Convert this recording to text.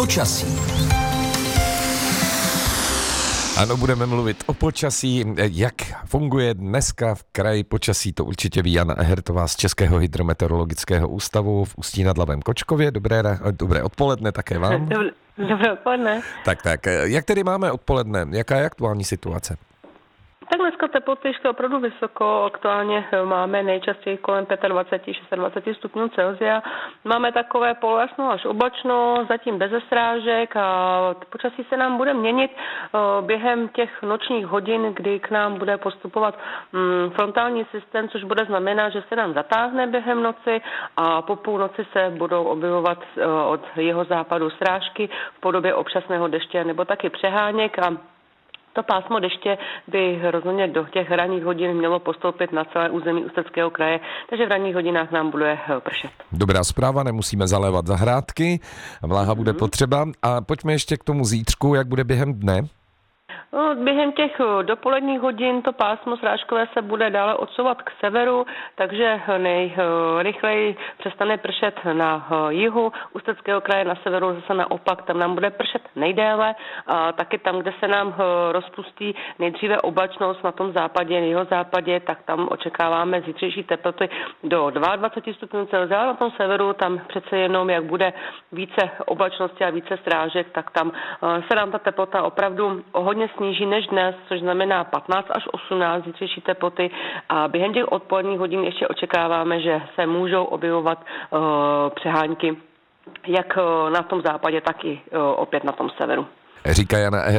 Počasí. Ano, budeme mluvit o počasí, jak funguje dneska v kraji počasí, to určitě ví Jana Ehertová z Českého hydrometeorologického ústavu v Ústí nad Labem Kočkově. Dobré odpoledne také vám. Dobré odpoledne. Tak, jak tedy máme odpoledne? Jaká je aktuální situace? Tak dneska teploty ještě opravdu vysoko, aktuálně máme nejčastěji kolem 25-26 stupňů Celsia. Máme takové polojasno až oblačno, zatím bez srážek a počasí se nám bude měnit během těch nočních hodin, kdy k nám bude postupovat frontální systém, což bude znamenat, že se nám zatáhne během noci a po půlnoci se budou objevovat od jihozápadu srážky v podobě občasného deště nebo taky přeháněk a to pásmo deště by rozhodně do těch ranních hodin mělo postoupit na celé území Ústeckého kraje, takže v ranních hodinách nám bude pršet. Dobrá zpráva, nemusíme zalévat zahrádky, vláha bude potřeba. A pojďme ještě k tomu zítřku, jak bude během dne. Během těch dopoledních hodin to pásmo srážkové se bude dále odsouvat k severu, takže nejrychleji přestane pršet na jihu Ústeckého kraje, na severu zase naopak, tam nám bude pršet nejdéle. A taky tam, kde se nám rozpustí nejdříve oblačnost na tom západě, jihozápadě, tak tam očekáváme zítřejší teploty do 22 stupňů Celsia, na tom severu tam přece jenom, jak bude více oblačnosti a více srážek, tak tam se nám ta teplota opravdu hodně sníží než dnes, což znamená 15 až 18 zítřejší teploty a během těch odpoledních hodin ještě očekáváme, že se můžou objevovat přehánky jak na tom západě, tak i opět na tom severu. Říká Jana